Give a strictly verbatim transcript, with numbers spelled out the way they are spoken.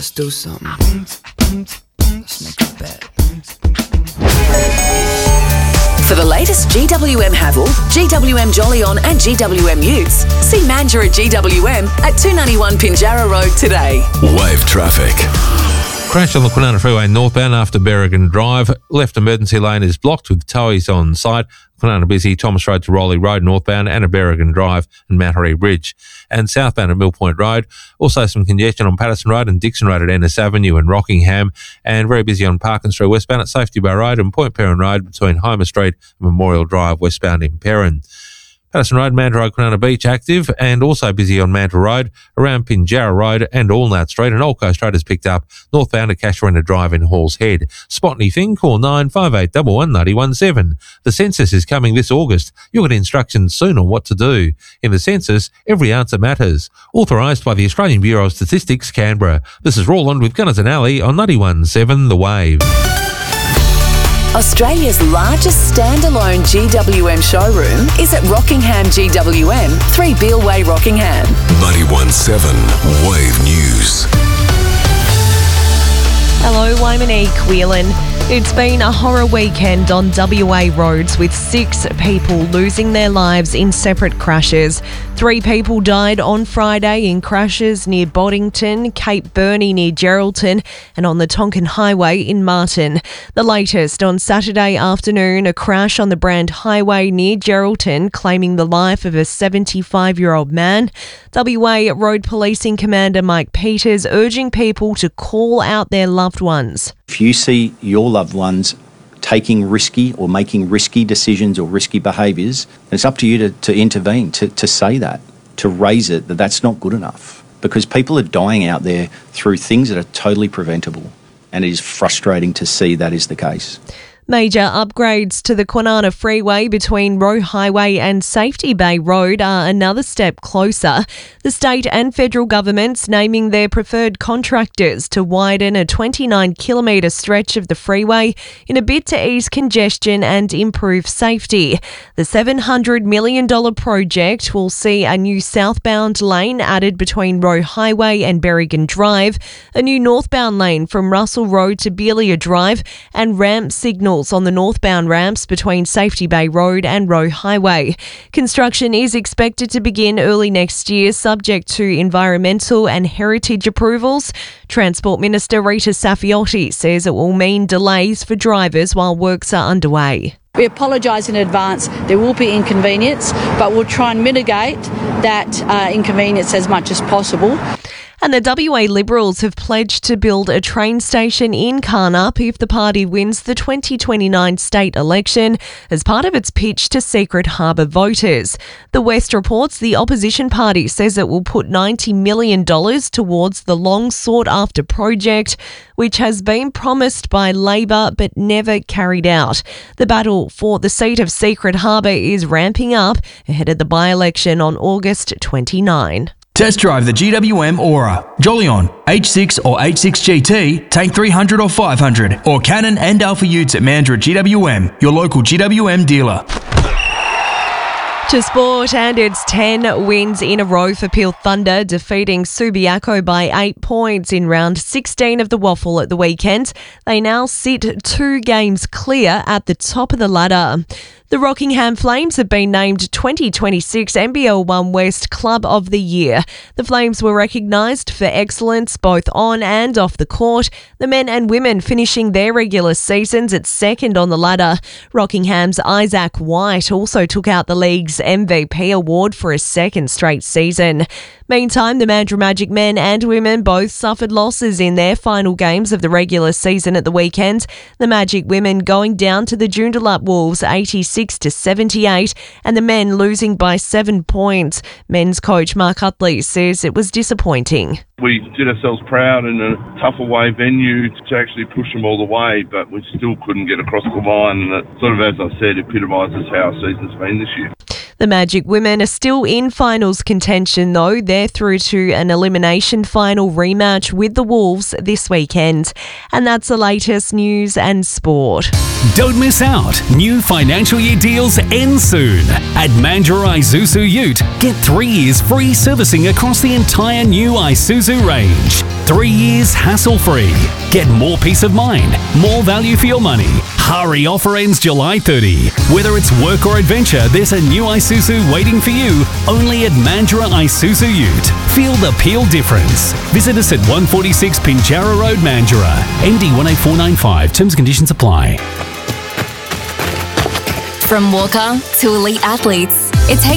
Let's do something. Let's make a bet. For the latest G W M Haval, G W M Jolyon and G W M Utes, see Mandurah G W M at two ninety-one Pinjarra Road today. Wave traffic. Crash on the Kwinana Freeway northbound after Berrigan Drive. Left emergency lane is blocked with towies on site. Kwinana busy, Thomas Road to Rowley Road northbound and a Berrigan Drive and Mattery Bridge. And southbound at Mill Point Road. Also some congestion on Patterson Road and Dixon Road at Ennis Avenue and Rockingham. And very busy on Parkin Street westbound at Safety Bar Road and Point Perrin Road between Homer Street and Memorial Drive westbound in Perrin. Patterson Road, Mandurah, Kwinana Beach active and also busy on Mandurah Road, around Pinjarra Road and Allnut Street, and Old Coast Road has picked up northbound at Casuarina Drive in Halls Head. Spot anything, call nine five eight one one nine one seven. The census is coming this August. You'll get instructions soon on what to do. In the census, every answer matters. Authorised by the Australian Bureau of Statistics, Canberra. This is Roland with Gunners and Alley on ninety-one point seven The Wave. Australia's largest standalone G W M showroom is at Rockingham G W M, three Beale Way, Rockingham. ninety-one point seven Wave News. Hello, I'm Monique Whelan. It's been a horror weekend on W A roads with six people losing their lives in separate crashes. Three people died on Friday in crashes near Boddington, Cape Burney near Geraldton and on the Tonkin Highway in Martin. The latest on Saturday afternoon, a crash on the Brand Highway near Geraldton claiming the life of a seventy-five-year-old man. W A Road Policing Commander Mike Peters urging people to call out their loved ones. If you see your loved ones taking risky or making risky decisions or risky behaviours, it's up to you to, to intervene, to, to say that, to raise it, that that's not good enough. Because people are dying out there through things that are totally preventable, and it is frustrating to see that is the case. Major upgrades to the Kwinana Freeway between Roe Highway and Safety Bay Road are another step closer. The state and federal governments naming their preferred contractors to widen a twenty-nine kilometre stretch of the freeway in a bid to ease congestion and improve safety. The seven hundred million dollars project will see a new southbound lane added between Roe Highway and Berrigan Drive, a new northbound lane from Russell Road to Belia Drive, and ramp signals on the northbound ramps between Safety Bay Road and Roe Highway. Construction is expected to begin early next year, subject to environmental and heritage approvals. Transport Minister Rita Safiotti says it will mean delays for drivers while works are underway. We apologise in advance. There will be inconvenience, but we'll try and mitigate that uh, inconvenience as much as possible. And the W A Liberals have pledged to build a train station in Carnup if the party wins the twenty twenty-nine state election as part of its pitch to Secret Harbour voters. The West reports the opposition party says it will put ninety million dollars towards the long sought-after project, which has been promised by Labor but never carried out. The battle for the seat of Secret Harbour is ramping up ahead of the by-election on August twenty-ninth. Test drive the G W M Aura, Jolyon, H six or H six G T, Tank three hundred or five hundred, or Canon and Alpha Utes at Mandurah G W M, your local G W M dealer. To sport, and it's ten wins in a row for Peel Thunder, defeating Subiaco by eight points in round sixteen of the Waffle at the weekend. They now sit two games clear at the top of the ladder. The Rockingham Flames have been named twenty twenty-six N B L one West Club of the Year. The Flames were recognised for excellence both on and off the court, the men and women finishing their regular seasons at second on the ladder. Rockingham's Isaac White also took out the league's M V P award for a second straight season. Meantime, the Mandurah Magic men and women both suffered losses in their final games of the regular season at the weekend. The Magic women going down to the Joondalup Wolves eighty-six to seventy-eight and the men losing by seven points. Men's coach Mark Utley says it was disappointing. We did ourselves proud in a tough away venue to actually push them all the way, but we still couldn't get across the line. And it sort of, as I said, epitomises how our season's been this year. The Magic women are still in finals contention though. They're through to an elimination final rematch with the Wolves this weekend. And that's the latest news and sport. Don't miss out. New financial year deals end soon. At Mandurah Isuzu Ute, get three years free servicing across the entire new Isuzu range. Three years hassle-free. Get more peace of mind, more value for your money. Hurry, offer ends July thirtieth. Whether it's work or adventure, there's a new Isuzu waiting for you only at Mandurah Isuzu Ute. Feel the Peel difference. Visit us at one forty-six Pinjarra Road, Mandurah. M D one eight four nine five. Terms and conditions apply. From walker to elite athletes, it takes